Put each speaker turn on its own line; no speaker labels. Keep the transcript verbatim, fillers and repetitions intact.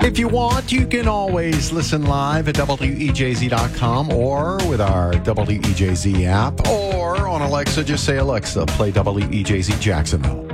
If you want, you can always listen live at W E J Z dot com or with our W E J Z app, or on Alexa, just say, Alexa, play W E J Z Jacksonville.